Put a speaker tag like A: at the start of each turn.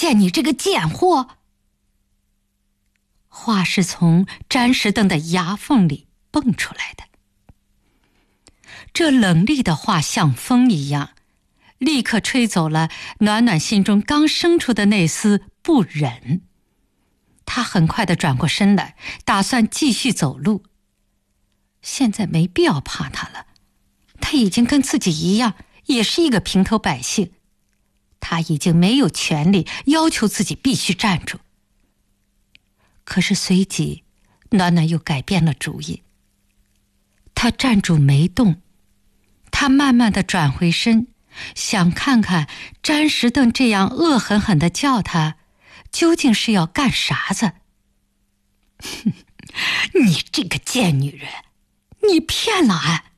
A: 见你这个贱货！”话是从詹士登的牙缝里蹦出来的。这冷厉的话像风一样，立刻吹走了暖暖心中刚生出的那丝不忍。他很快地转过身来，打算继续走路。现在没必要怕他了，他已经跟自己一样，也是一个平头百姓，他已经没有权利要求自己必须站住。可是随即，暖暖又改变了主意。他站住没动，他慢慢地转回身，想看看詹士登这样恶狠狠地叫他，究竟是要干啥子？你这个贱女人，你骗了俺！